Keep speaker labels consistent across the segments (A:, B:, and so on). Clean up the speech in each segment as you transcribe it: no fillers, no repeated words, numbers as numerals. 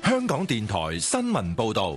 A: 香港電台新聞報道。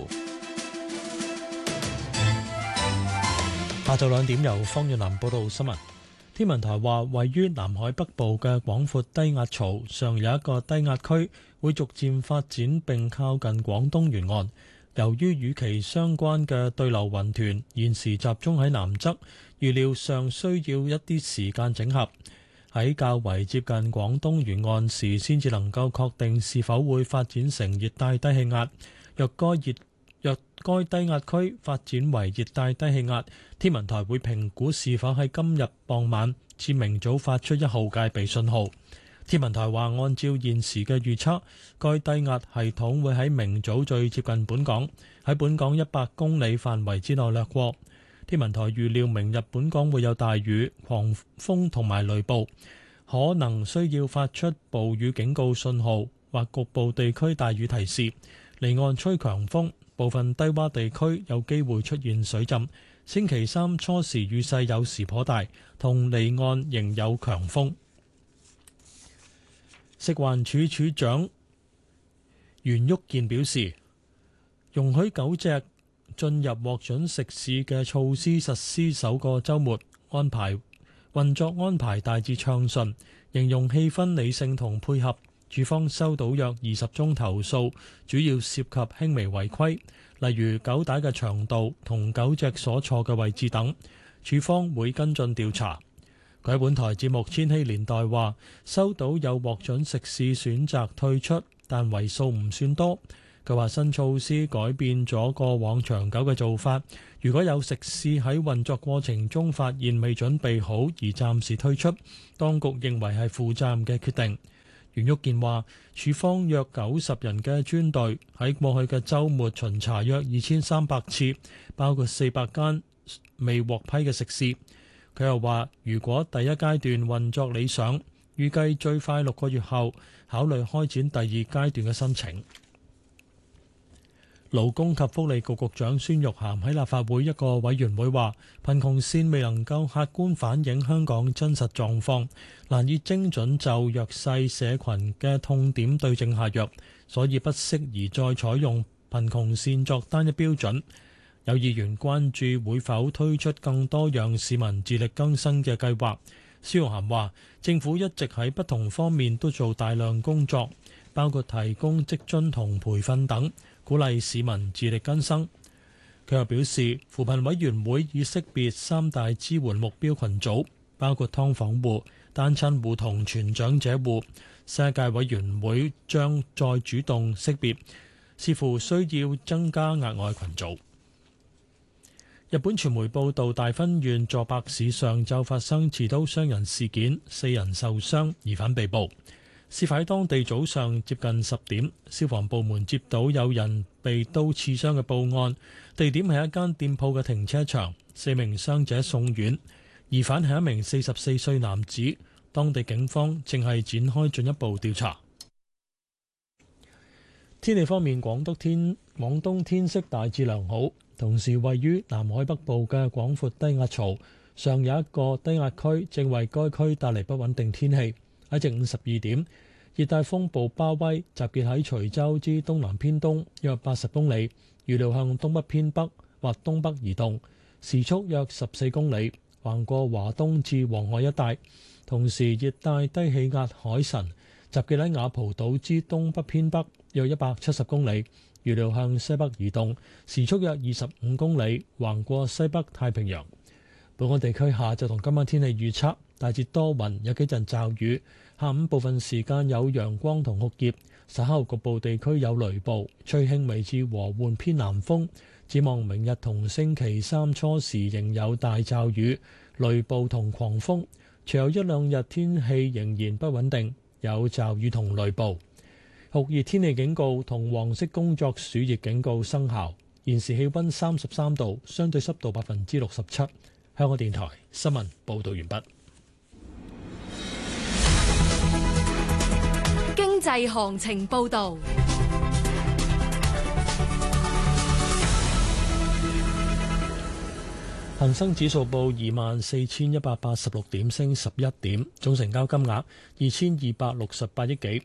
B: 下晝2點由方遠南報道新聞。天文台話，位於南海北部嘅廣闊低壓槽上有一個低壓區，會逐漸發展並靠近廣東沿岸。由於與其相關嘅對流雲團現時集中喺南側，預料上需要一啲時間整合，喺較為接近廣東沿岸時，先至能夠確定是否會發展成熱帶低氣壓。若該低壓區發展為熱帶低氣壓，天文台會評估是否喺今日傍晚至明早發出1號戒備信號。天文台話，按照現時嘅預測，該低壓系統會喺明早最接近本港，喺本港100公里範圍之內掠過。天文台預料明日本港會有大雨、狂風同埋雷暴，可能需要發出暴雨警告信號或局部地區大雨提示。離岸吹強風，部分低洼地區有機會出現水浸。星期三初時雨勢有時頗大，同離岸仍有強風。食環署署長袁旭健表示，容許狗隻進入獲准食肆嘅措施實施首個週末，運作安排大致暢順，形容氣氛理性同配合。署方收到約20宗投訴，主要涉及輕微違規，例如狗帶嘅長度同狗隻所坐嘅位置等。署方會跟進調查。佢喺本台節目《千禧年代》話，收到有獲准食肆選擇退出，但為數唔算多。佢話新措施改變咗過往長久嘅做法，如果有食肆喺運作過程中發現未準備好而暫時退出，當局認為係負責任嘅決定。袁旭健話，署方約90人嘅專隊喺過去嘅週末巡查約2300次，包括400間未獲批嘅食肆。佢又話，如果第一階段運作理想，預計最快6個月後考慮開展第2階段嘅申請。勞工及福利局局長孫玉菡喺立法會一個委員會話，貧窮線未能夠客觀反映香港真實狀況，難以精準就弱勢社群嘅痛點對症下藥，所以不適宜再採用貧窮線作單一標準。有議員關注會否推出更多讓市民自力更生嘅計劃。孫玉菡話，政府一直喺不同方面都做大量工作，包括提供職津同培訓等，鼓勵市民自力更生。佢又表示，扶貧委員會已識別3大支援目標群組，包括劏房戶、單親戶同全長者戶。新一屆委員會將再主動識別，視乎需要增加額外群組。日本傳媒報道，大分縣佐伯市上晝發生持刀傷人事件，4人受傷，疑犯被捕。事發喺當地早上接近10點，消防部門接到有人被刀刺傷嘅報案，地點係一間店鋪嘅停車場，4名傷者送院。疑犯係一名44歲男子，當地警方正係展開進一步調查。天氣方面，廣東天色大致良好，同時位於南海北部嘅廣闊低壓槽上有一個低壓區，正為該區帶嚟不穩定天氣。喺正午12點，熱帶風暴巴威集結喺徐州之東南偏東約80公里，預料向東北偏北或東北移動，時速約14公里，橫過華東至黃海一帶。同時，熱帶低氣壓海神集結喺雅蒲島之東北偏北約170公里，預料向西北移動，時速約25公里，橫過西北太平洋。本港地區下晝同今晚天氣預測，大致多雲，有幾陣驟雨，下午部分時間有陽光同酷熱，稍後局部地區有雷暴，吹輕微至和緩偏南風。展望明日同星期三初時仍有大驟雨、雷暴同狂風，隨後1、2日天氣仍然不穩定，有驟雨同雷暴。酷熱天氣警告同黃色工作暑熱警告生效。現時氣溫33度，相對濕度67%。香港電台新聞報道完畢。
C: 經濟行情報道。
B: 恒生指數報24,186點，升11點，總成交金額2268億幾。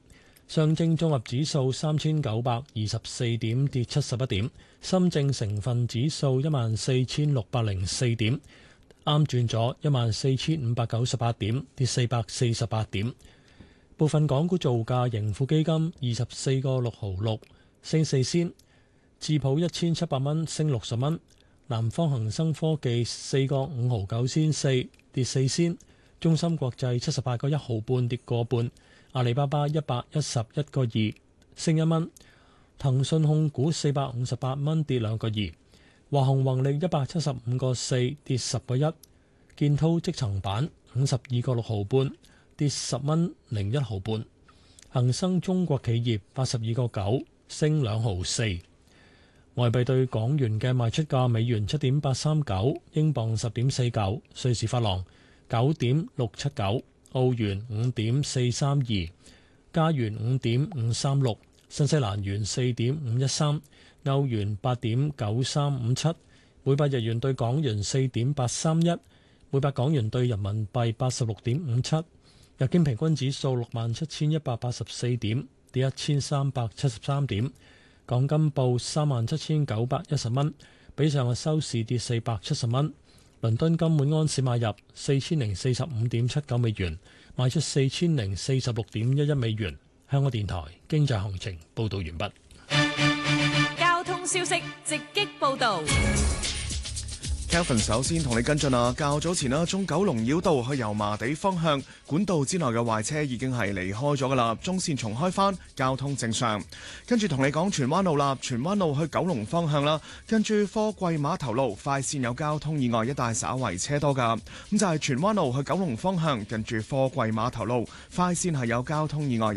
B: 上證綜合指數3924點，跌71點；深證成分指數14604點，啱轉咗14598點，跌448點。部分港股造價：盈富基金24個6毫6，升4仙；智普1700蚊，升60蚊；南方恒生科技4個5毫9仙4，跌4仙；中芯國際78個1毫半，跌個半；阿里巴巴111個2，升1蚊；騰訊控股458蚊，跌2個2；華虹宏利175個4，跌10個1；建滔積層板52個6毫半，跌10蚊01毫半；恒生中國企業82個9，升2毫4。外幣對港元嘅賣出價：美元7.839，英鎊10.49，瑞士法郎9.679，澳元5.432，加元5.536，新西蘭元4.513，歐元8.9357，每百日元對港元4.831，每百港元對人民幣86.57。日經平均指數67184點，跌1373點。港金報37910蚊，比上日收市跌470蚊。倫敦金每安士買入4045.79美元，賣出4046.11美元。香港電台經濟行情報道完畢。
C: 交通消息直擊報道。
D: Kelvin 首先同你跟進啊，較早前中九龍繞道去油麻地方向管道之內嘅壞車已經係離開咗㗎啦，中線重開返，交通正常。跟住同你講荃灣路啦，荃灣路去九龍方向啦，跟住貨櫃碼頭路快線有交通意外，一帶稍為車多㗎。咁就係荃灣路去九龍方向，跟住貨櫃碼頭路快線係有交通意外。